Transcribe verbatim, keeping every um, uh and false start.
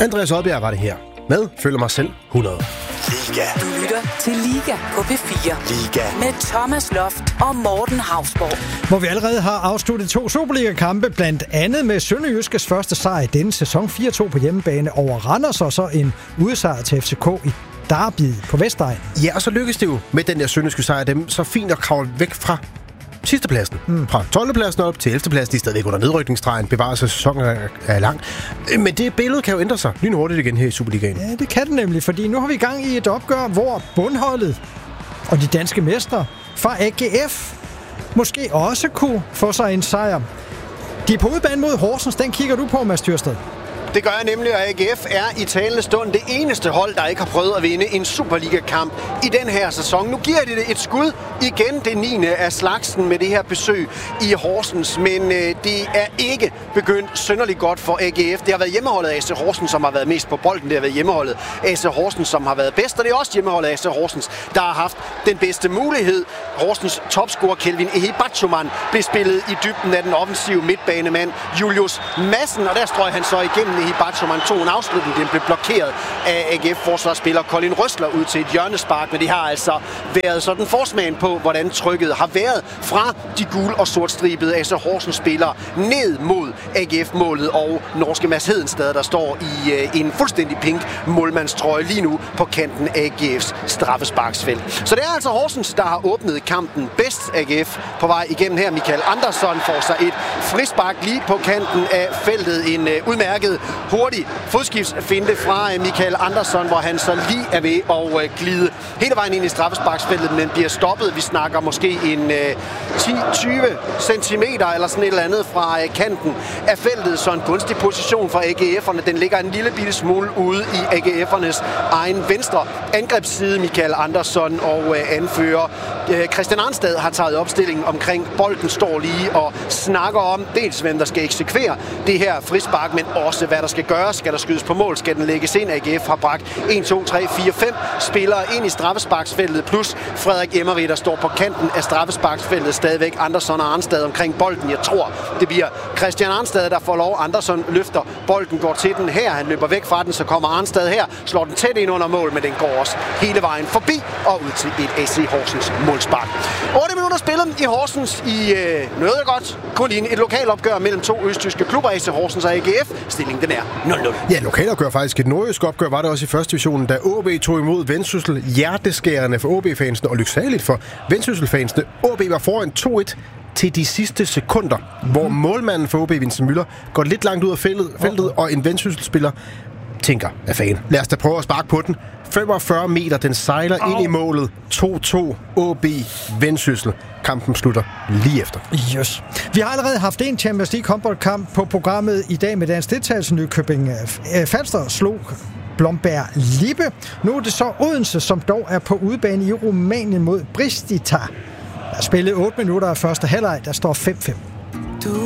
Andreas Oddbjerg var det her med Føler mig selv hundrede. Liga. Du lytter til Liga på P fire. Liga. Med Thomas Loft og Morten Hausborg. Hvor vi allerede har afsluttet to Superliga-kampe, blandt andet med Sønderjyskes første sejr i denne sæson fire to på hjemmebane over Randers, og så en udsejr til F C K i Derby på Vestegn. Ja, og så lykkedes det jo med den der sønderjyske sejr dem så fint at kravle væk fra sidstepladsen. Mm. Fra tolvte pladsen op til ellevte pladsen. De er stadigvæk under nedrykningsstregen. Bevarer sig, sæsonen er, er lang. Men det billede kan jo ændre sig lynhurtigt igen her i Superligaen. Ja, det kan det nemlig, fordi nu har vi i gang i et opgør, hvor bundholdet og de danske mestre fra A G F måske også kunne få sig en sejr. De er på udebane mod Horsens. Den kigger du på, Mads Tyrsted. Det gør jeg nemlig, og A G F er i talende stund det eneste hold, der ikke har prøvet at vinde en Superliga-kamp i den her sæson. Nu giver de det et skud igen, det niende af slagsen med det her besøg i Horsens, men øh, det er ikke begyndt synderligt godt for A G F. Det har været hjemmeholdet af A C Horsens, som har været mest på bolden. Det har været hjemmeholdet af A C Horsens, som har været bedst, og det er også hjemmeholdet af A C Horsens, der har haft den bedste mulighed. Horsens topscorer Kelvin Ehibachoman blev spillet i dybden af den offensive midtbanemand Julius Madsen, og der strøg han så igennem Ehibachoman tog en afslutning. Den blev blokeret af A G F-forsvarsspiller Colin Røsler ud til et hjørnespark, men det har altså været sådan forsmagen på, hvordan trykket har været fra de gul- og sortstribede A C Horsens-spillere ned mod A G F-målet og norske Mads Hedenstad, der står i øh, en fuldstændig pink målmandstrøje lige nu på kanten af A G F's straffesparksfelt. Så det er altså Horsens, der har åbnet kampen bedst. A G F på vej igennem her. Michael Andersson får sig et frispark lige på kanten af feltet. En øh, udmærket hurtig fodskiftsfinte fra Michael Andersson, hvor han så lige er ved at glide hele vejen ind i straffesparksfeltet, men bliver stoppet. Vi snakker måske en ti til tyve centimeter eller sådan et eller andet fra kanten af feltet, så en gunstig position for A G F'erne. Den ligger en lille bitte smule ude i A G F'ernes egen venstre angrebsside. Michael Andersson og anfører Christian Arnstad har taget opstillingen omkring bolden, står lige og snakker om dels hvem der skal eksekvere det her frispark, men også hvad der skal gøres. Skal der skydes på mål? Skal den lægges ind? A G F har bragt en, to, tre, fire, fem spillere ind i straffesparksfeltet, plus Frederik Emery, der står på kanten af straffesparksfeltet stadigvæk. Andersson og Arnstad omkring bolden. Jeg tror, det bliver Christian Arnstad, der får lov. Andersson løfter bolden, går til den her. Han løber væk fra den, så kommer Arnstad her, slår den tæt ind under mål, men den går også hele vejen forbi og ud til et A C Horsens målspark. otte minutter spillet i Horsens i øh, noget godt. Kun i et lokalopgør mellem to østtyske klubber, A C Horsens og A G F. Stillingen den er nul nul. Ja, lokalopgør faktisk. Et nordjysk opgør var det også i første divisionen, da O B tog imod Vendsyssel. Hjerteskærende for O B-fansene og lyksaligt for Vendsyssel-fansene. O B var foran to et til de sidste sekunder, mm. hvor målmanden for O B, Vincent Müller, går lidt langt ud af feltet, feltet okay. og en Vendsyssel-spiller tænker, er fan. Lad os da prøve at sparke på den. femogfyrre meter, den sejler oh. ind i målet. to to O B Vendsyssel. Kampen slutter lige efter. Yes. Vi har allerede haft en Champions League håndboldkamp på programmet i dag med dansk deltagelse. Nykøbing Falster slog Blomberg Lippe. Nu er det så Odense, som dog er på udebane i Rumænien mod Bristita. Der er spillet otte minutter af første halvleg. Der står fem fem.